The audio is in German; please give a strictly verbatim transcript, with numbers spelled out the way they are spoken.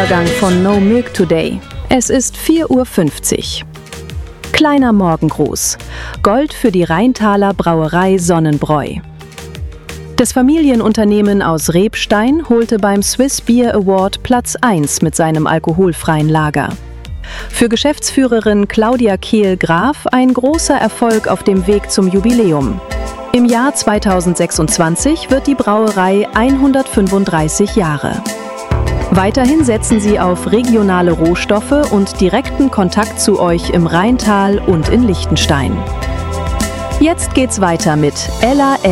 Sonnenuntergang von No Milk Today. Es ist vier Uhr fünfzig. Kleiner Morgengruß. Gold für die Rheintaler Brauerei Sonnenbräu. Das Familienunternehmen aus Rebstein holte beim Swiss Beer Award Platz eins mit seinem alkoholfreien Lager. Für Geschäftsführerin Claudia Kehl-Graf ein großer Erfolg auf dem Weg zum Jubiläum. Im Jahr zweitausendsechsundzwanzig wird die Brauerei hundertfünfunddreißig Jahre. Weiterhin setzen sie auf regionale Rohstoffe und direkten Kontakt zu euch im Rheintal und in Liechtenstein. Jetzt geht's weiter mit Ella